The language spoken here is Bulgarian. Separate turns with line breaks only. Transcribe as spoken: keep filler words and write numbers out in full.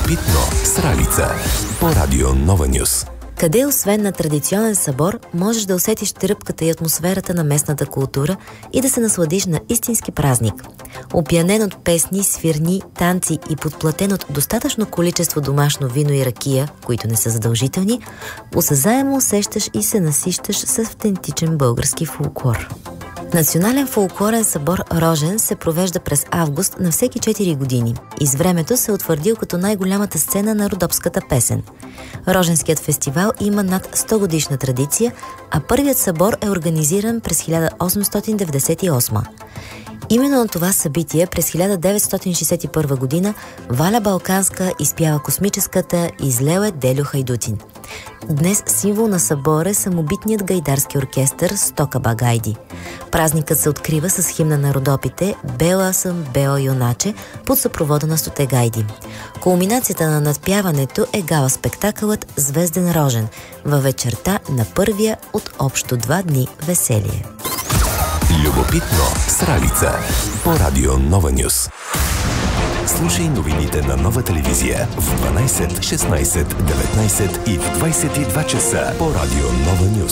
Любопитно с Ралица по Радио Нова Нюс.
Къде освен на традиционен събор можеш да усетиш тръпката и атмосферата на местната култура и да се насладиш на истински празник? Опиянен от песни, свирни, танци и подплатен от достатъчно количество домашно вино и ракия, които не са задължителни, осъзаемо усещаш и се насищаш с автентичен български фолклор. Национален фолклорен събор Рожен се провежда през август на всеки четири години и с времето се е утвърдил като най-голямата сцена на родопската песен. Роженският фестивал има над сто годишна традиция, а първият събор е организиран през хиляда осемстотин деветдесет и осма. Именно на това събитие през хиляда деветстотин шейсет и първа година Валя Балканска изпява космическата "Излел е Делю Хайдутин". Днес символ на събора е самобитният гайдарски оркестър Стокаба Гайди. Празникът се открива с химна на Родопите "Бела съм, бела юначе" под съпровода на стоте гайди. Кулминацията на надпяването е гала-спектакълът "Звезден Рожен" във вечерта на първия от общо два дни веселие.
Любопитно с Ралица по Радио Нова Нюс. Слушай новините на Нова телевизия в дванайсет, шестнайсет, деветнайсет и в двайсет и два часа по Радио Нова Нюс.